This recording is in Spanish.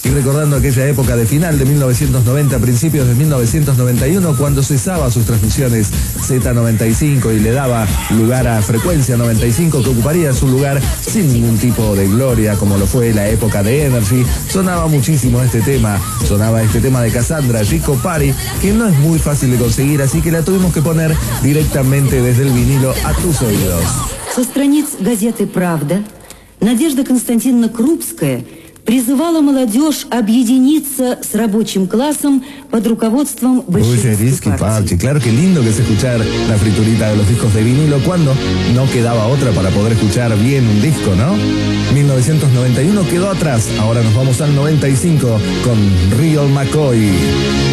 y recordando aquella época de final de 1990, principios de 1991, cuando cesaba sus transmisiones Z95 y le daba lugar a Frecuencia 95, que ocuparía su lugar sin ningún tipo de gloria, como lo fue la época de Energy. Sonaba muchísimo este tema de Cassandra, Rico Party, que no es muy fácil de conseguir, así que la tuvimos que poner directamente desde el vinilo a tus oídos. Со страниц газеты «Правда» Надежда Константиновна Крупская призывала молодежь объединиться с рабочим классом под руководством большевистской партии. Claro que lindo que es escuchar la friturita de los discos de vinilo cuando no quedaba otra para poder escuchar bien un disco, ¿no? 1991 quedó atrás, ahora nos vamos al 95 con Real McCoy.